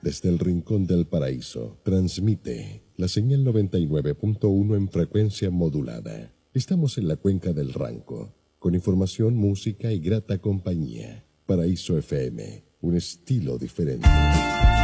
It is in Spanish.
Desde el rincón del paraíso, transmite la señal 99.1 en frecuencia modulada. Estamos en la cuenca del Ranco, con información, música y grata compañía. Paraíso FM, un estilo diferente.